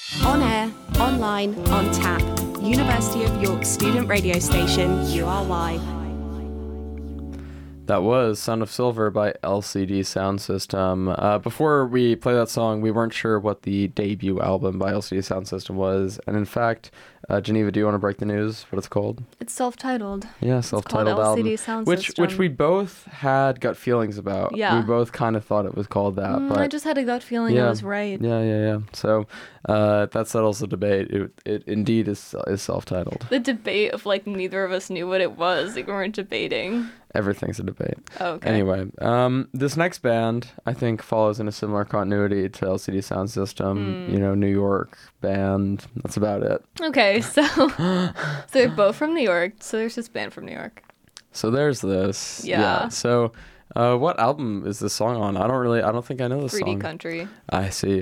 On air, online, on tap. University of York student radio station, URY. That was Sound of Silver by LCD Sound System. Before we play that song, we weren't sure what the debut album by LCD Sound System was. And in fact, Geneva, do you want to break the news? What it's called? It's self-titled. Yeah, self-titled it's called album. LCD Sound which System. we both had gut feelings about. Yeah. We both kind of thought it was called that. But I just had a gut feeling yeah, I was right. Yeah. So that settles the debate. It indeed is self-titled. The debate of like neither of us knew what it was. Like we weren't debating. Everything's a debate. Okay. Anyway, this next band I think follows in a similar continuity to LCD Sound System. You know, New York band. That's about it. Okay, so they're both from New York. So there's this band from New York. So there's this. Yeah. So, what album is this song on? I don't think I know this 3D song. Country. I see.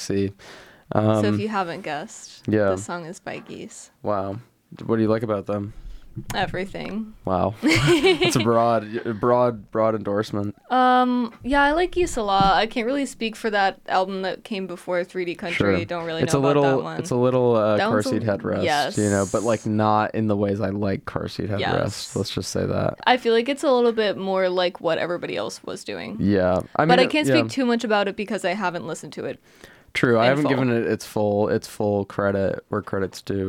So if you haven't guessed, yeah. the song is by Geese. Wow. What do you like about them? Everything. Wow. It's a broad endorsement. Yeah, I like Geese a lot. I can't really speak for that album that came before 3D Country. Sure. Don't really It's know a about little, that one. It's a little That car one's seat headrest, yes. you know, but like not in the ways I like car seat headrest. Yes. Let's just say that. I feel like it's a little bit more like what everybody else was doing. Yeah. But I can't speak too much about it because I haven't listened to it. True. I haven't full. given it its full credit where credit's due.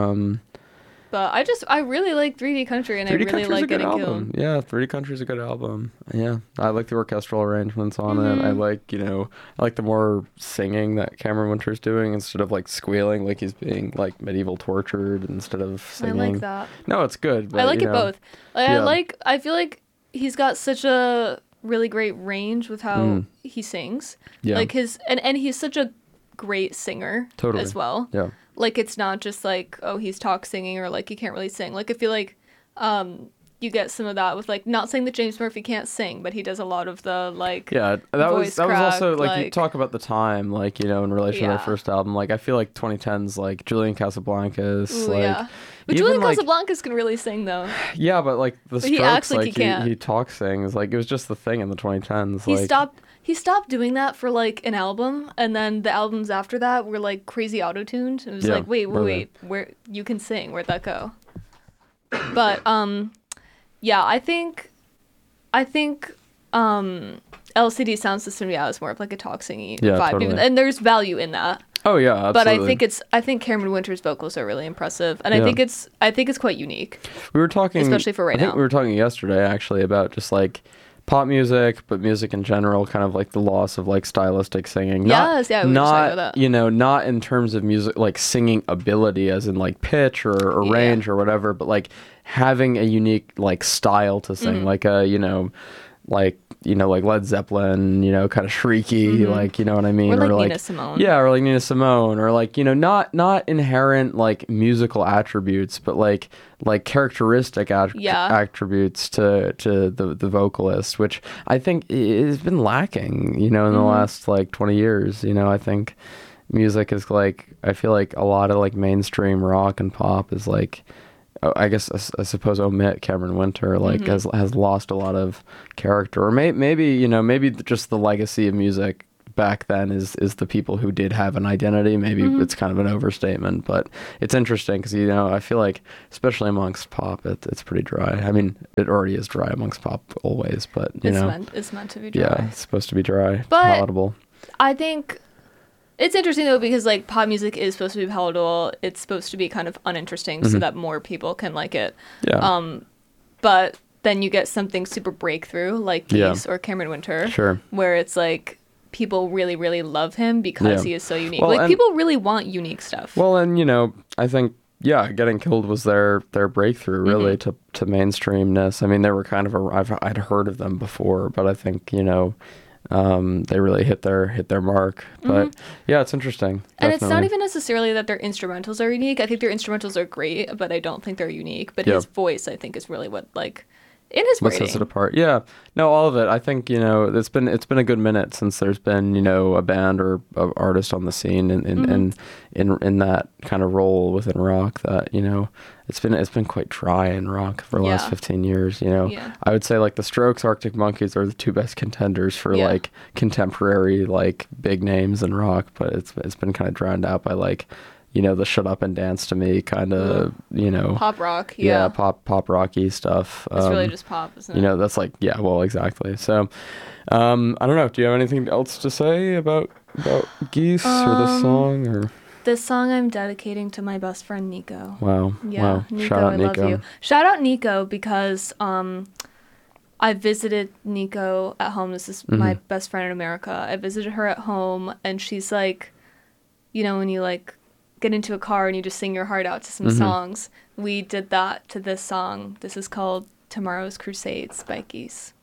But I really like 3D Country, and 3D I really Country's like a good Getting album. Killed. Yeah, 3D Country's a good album. Yeah, I like the orchestral arrangements on it. I like, I like the more singing that Cameron Winter's doing instead of like squealing like he's being like medieval tortured instead of singing. I like that. No, it's good. But, I like it both. yeah. I feel like he's got such a really great range with how he sings. Yeah. Like and he's such a great singer Totally. as well. Yeah. Like it's not just like, oh, he's talk singing or like he can't really sing. Like I feel like you get some of that with like, not saying that James Murphy can't sing, but he does a lot of the like that voice was also crack, like you talk about the time, like, in relation to their Yeah. first album. Like I feel like 2010's like Julian Casablancas. Ooh, like yeah. But even, Julian like, Casablancas can really sing though. Yeah, but like the But Strokes, he acts like he like can't. he talk sings. Like it was just the thing in the 2010s. He stopped doing that for like an album, and then the albums after that were like crazy auto-tuned. It was Yeah, like, wait, where you can sing? Where'd that go? But yeah, I think LCD Sound System, is more of like a talk singing Yeah, vibe, totally. and there's value in that. Oh yeah, But absolutely. I think Cameron Winter's vocals are really impressive, and Yeah. I think it's quite unique. We were talking, especially for right I think now. we were talking yesterday actually about just like pop music, but music in general, kind of like the loss of like stylistic singing. Yes, yeah, we were just talking not about that. not in terms of music, like singing ability, as in like pitch or Yeah. range or whatever, but like having a unique like style to sing, like a like Led Zeppelin, kind of shrieky, like, you know what I mean? Or like Nina Simone. Yeah, or like Nina Simone, or like, not inherent like musical attributes, but like characteristic attributes to the vocalist, which I think has been lacking, in the last like 20 years. I think music is like, I feel like a lot of like mainstream rock and pop is like, I guess I suppose omit Cameron Winter, like has lost a lot of character, or maybe maybe just the legacy of music back then is the people who did have an identity. Maybe it's kind of an overstatement, but it's interesting because I feel like especially amongst pop, it's pretty dry. I mean, it already is dry amongst pop always, but it's meant to be dry. Yeah, it's supposed to be dry, But palatable. I think it's interesting though, because like pop music is supposed to be palatable. It's supposed to be kind of uninteresting so that more people can like it. Yeah. But then you get something super breakthrough like Geese or Cameron Winter, Sure. where it's like people really, really love him because Yeah. he is so unique. Well, like and- people really want unique stuff. Well, and I think Getting Killed was their breakthrough really to mainstreamness. I mean, they were kind of I'd heard of them before, but I think they really hit their mark. But yeah, it's interesting. And it's not Definitely. even necessarily that their instrumentals are unique. I think their instrumentals are great, but I don't think they're unique. But his voice, I think, is really what like In his what writing. sets it apart? Yeah, no, all of it. I think it's been a good minute since there's been a band or an artist on the scene in that kind of role within rock that it's been quite dry in rock for the last 15 years. Yeah. I would say like the Strokes, Arctic Monkeys are the two best contenders for like contemporary like big names in rock, but it's been kind of drowned out by like the Shut Up and Dance to Me kind of, pop rock. Yeah, pop rocky stuff. It's really just pop, isn't it? That's like, yeah, well, exactly. So, I don't know. Do you have anything else to say about Geese or this song or? This song I'm dedicating to my best friend Nico. Wow. Yeah, wow. Nico, Shout out I Nico. love you. Shout out Nico because I visited Nico at home. This is my best friend in America. I visited her at home, and she's like, when you like get into a car and you just sing your heart out to some songs. We did that to this song. This is called Tomorrow's Crusades by Geese.